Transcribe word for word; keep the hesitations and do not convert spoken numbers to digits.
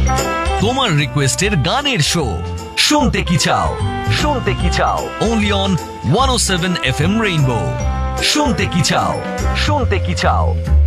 তোমার রিকোয়েস্টের গানের শো শুনতে কি চাও, শুনতে কি চাও only on one O seven F M rainbow. শুনতে কি চাও, শুনতে কি চাও।